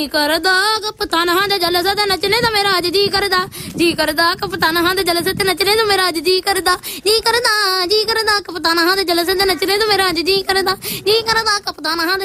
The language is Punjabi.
ਕਰਦਾ ਕਪਤਾਨਾਂ ਦੇ ਜਲਸੇ ਤੇ ਨੱਚਣੇ ਦਾ ਮੇਰਾ ਅੱਜ ਜੀ ਕਰਦਾ ਕਪਤਾਨਾਂ ਦੇ ਜਲਸੇ ਤੇ ਨੱਚਣੇ ਦਾ ਮੇਰਾ ਅੱਜ ਜੀ ਕਰਦਾ ਕਪਤਾਨਾਂ ਦੇ ਜਲਸੇ ਤੇ ਨੱਚਣੇ ਦਾ ਮੇਰਾ ਅੱਜ ਜੀ ਕਰਦਾ ਕਪਤਾਨਾਂ